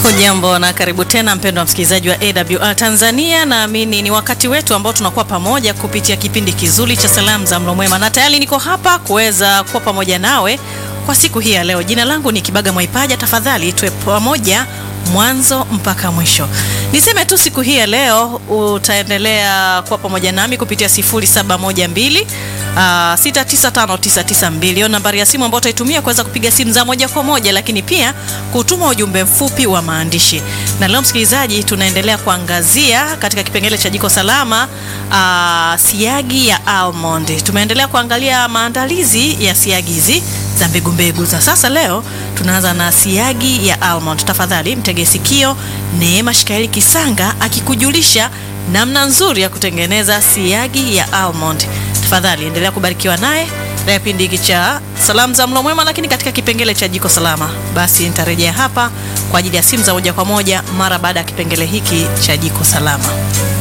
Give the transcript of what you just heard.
Hujambo na karibu tena mpendwa msikilizaji wa AWR Tanzania. Naamini ni wakati wetu ambao tunakuwa pamoja kupitia kipindi kizuri cha Salamu za Mlo Mwema, na tayari niko hapa kuweza kuwa pamoja nawe kwa siku hii ya leo. Jina langu ni Kibaga Mwaipaja. Tafadhali tuwe pamoja mwanzo mpaka mwisho. Niseme tu siku hii ya leo utaendelea kuwa pamoja nami kupitia 0712 6959992 nambari ya simu ambayo utaitumia kuweza kupiga simu za moja kwa moja, lakini pia kutuma ujumbe mfupi wa maandishi. Na leo msikilizaji, tunaendelea kuangazia katika kipengele cha Jiko Salama siagi ya almond. Tumeendelea kuangalia maandalizi ya siagi hizi za mbegu za sasa. Leo tunaanza na siagi ya almond. Tafadhali mtege sikio Neema Shikaeli Kisanga akikujulisha namna nzuri ya kutengeneza siagi ya almond. Tafadhali endelea kubarikiwa naye na kipindi hiki cha Salamu za Mlo Mwema, lakini katika kipengele cha Jiko Salama basi nitarejea hapa kwa ajili ya simu za moja kwa moja mara baada ya kipengele hiki cha Jiko Salama.